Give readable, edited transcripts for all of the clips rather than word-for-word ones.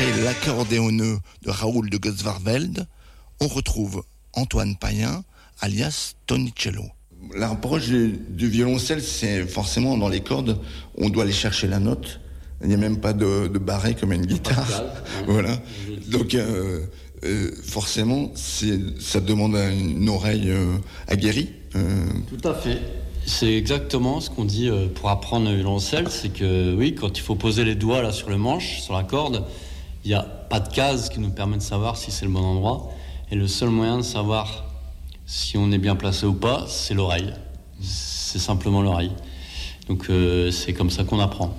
Après l'accordéoneux de Raoul de Gosvarveld, on retrouve Antoine Payen, alias Tonicello. L'approche du violoncelle, c'est forcément dans les cordes, on doit aller chercher la note. Il n'y a même pas de barré comme une guitare. Voilà. Donc, forcément, ça demande une oreille aguerrie. Tout à fait. C'est exactement ce qu'on dit pour apprendre le violoncelle. C'est que, oui, quand il faut poser les doigts là, sur le manche, sur la corde, il n'y a pas de case qui nous permet de savoir si c'est le bon endroit. Et le seul moyen de savoir si on est bien placé ou pas, c'est l'oreille. C'est simplement l'oreille. Donc, c'est comme ça qu'on apprend.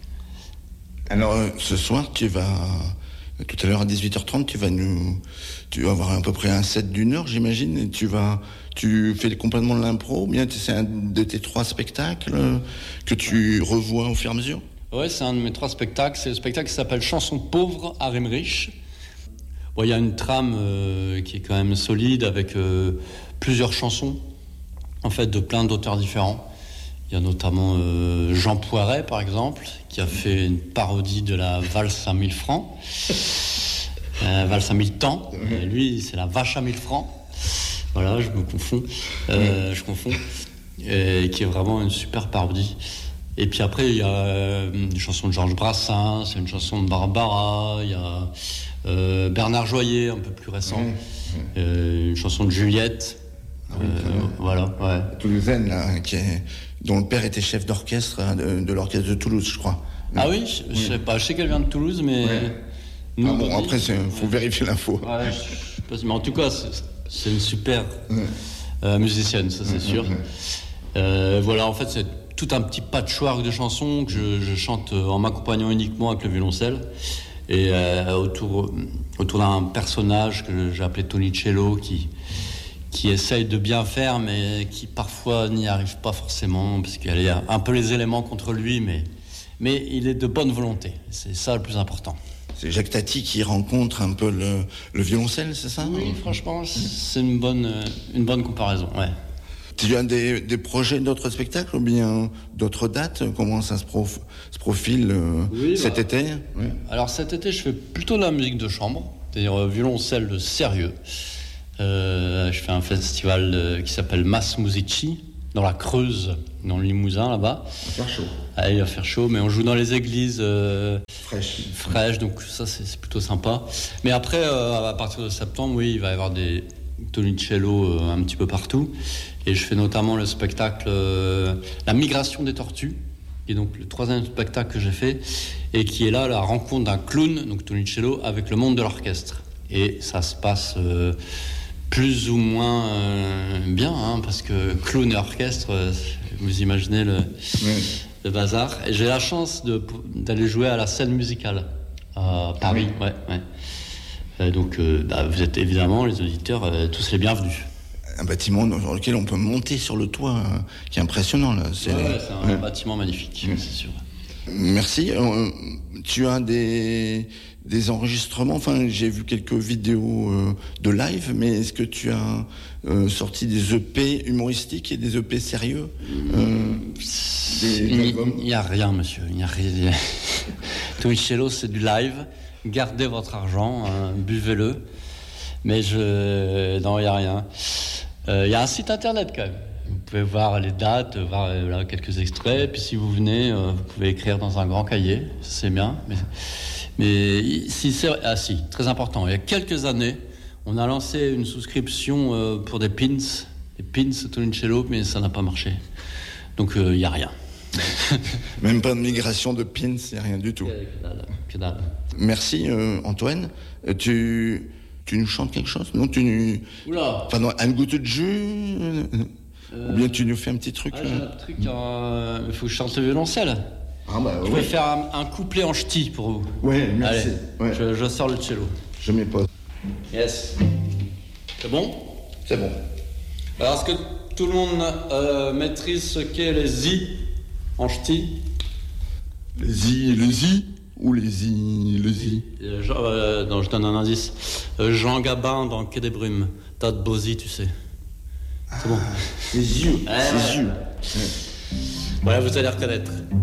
Alors, ce soir, tout à l'heure à 18h30, tu vas avoir à peu près un set d'une heure, j'imagine, et tu fais complètement de l'impro, ou bien c'est un de tes 3 spectacles que tu revois au fur et à mesure? Ouais, c'est un de mes 3 spectacles. C'est le spectacle qui s'appelle Chanson pauvre à Remrich. Bon, il y a une trame qui est quand même solide avec plusieurs chansons, en fait, de plein d'auteurs différents. Il y a notamment Jean Poiret, par exemple, qui a fait une parodie de la valse à 1000 francs. Valse à 1000 temps. Et lui, c'est la vache à 1000 francs. Voilà, je me confonds. Je confonds. Et qui est vraiment une super parodie. Et puis après, il y a une chanson de Georges Brassens, une chanson de Barbara, il y a Bernard Joyer, un peu plus récent, une chanson de Juliette. Voilà, ouais. Toulousaine, là, dont le père était chef d'orchestre de l'orchestre de Toulouse, je crois. Ah oui, je sais pas. Je sais qu'elle vient de Toulouse, mais... Nous, après, faut vérifier l'info. Ouais, je sais pas, mais en tout cas, c'est une super musicienne, ça c'est sûr. Voilà, en fait, c'est tout un petit patchwork de chansons que je chante en m'accompagnant uniquement avec le violoncelle. Et autour d'un personnage que j'ai appelé Tonicello, qui essaye de bien faire, mais qui parfois n'y arrive pas forcément, parce qu'il y a un peu les éléments contre lui, mais il est de bonne volonté. C'est ça le plus important. C'est Jacques Tati qui rencontre un peu le violoncelle, c'est ça? Oui, franchement, c'est une bonne comparaison, ouais. Tu as des projets d'autres spectacles ou bien d'autres dates? Comment ça se profile cet été? Oui. Alors cet été, je fais plutôt de la musique de chambre, c'est-à-dire violoncelle de sérieux. Je fais un festival qui s'appelle Mas Musici, dans la Creuse, dans le Limousin, là-bas. Il va faire chaud. Ah, il va faire chaud, mais on joue dans les églises fraîches, donc ça, c'est plutôt sympa. Mais après, à partir de septembre, oui, il va y avoir des Tonicello un petit peu partout. Et je fais notamment le spectacle La Migration des Tortues, qui est donc le 3e spectacle que j'ai fait, et qui est là la rencontre d'un clown, donc Tonicello, avec le monde de l'orchestre. Et ça se passe plus ou moins bien, hein, parce que clown et orchestre, vous imaginez le bazar. Et j'ai la chance d'aller jouer à la Scène Musicale à Paris. Ouais. Donc vous êtes évidemment, les auditeurs, tous les bienvenus. Un bâtiment dans lequel on peut monter sur le toit, qui est impressionnant là. C'est un bâtiment magnifique, c'est sûr. Merci. Tu as des enregistrements, enfin j'ai vu quelques vidéos de live, mais est-ce que tu as sorti des EP humoristiques et des EP sérieux? Il n'y a rien, monsieur, il n'y a rien. Tonicello, c'est du live. Gardez votre argent, buvez-le. Mais non, il n'y a rien. Il y a un site internet quand même. Vous pouvez voir les dates, voir quelques extraits. Puis si vous venez, vous pouvez écrire dans un grand cahier. C'est bien. Mais si, très important. Il y a quelques années, on a lancé une souscription pour des pins Tonicello, mais ça n'a pas marché. Donc il n'y a rien. Même pas de migration de pins, il n'y a rien du tout. Que dalle. Merci Antoine. Tu nous chantes quelque chose? Non, Oula. Pardon, un goutte de jus ou bien tu nous fais un petit truc? J'ai un truc, il faut que je chante le violoncelle. Je vais faire un couplet en ch'ti pour vous. Oui, merci. Allez, je sors le cello. Je m'y pose. Yes. C'est bon? C'est bon. Alors, est-ce que tout le monde maîtrise ce qu'est les i en ch'ti? Les i ou les i? Non, je donne un indice. Jean Gabin dans Quai des Brumes. T'as de beaux i, tu sais. C'est bon. Les yeux. Voilà, vous allez reconnaître.